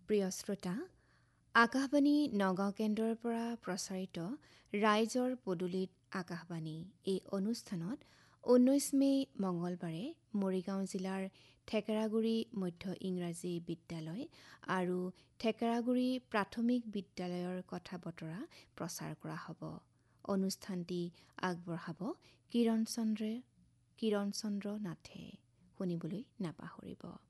প্ৰিয় শ্ৰোতা, আকাশবাণী নগাঁও কেন্দ্ৰৰ পৰা প্ৰচাৰিত ৰাইজৰ পদূলিত আকাশবাণী এই অনুষ্ঠানত 19 মে' মঙলবাৰে মৰিগাঁও জিলাৰ থেকেৰাগুৰি মধ্য ইংৰাজী বিদ্যালয় আৰু থেকেৰাগুৰি প্ৰাথমিক বিদ্যালয়ৰ কথা বতৰা প্ৰচাৰ কৰা হ'ব। অনুষ্ঠানটি আগবঢ়াব কিৰণ চন্দ্ৰ নাথে। শুনিবলৈ নাপাহৰিব।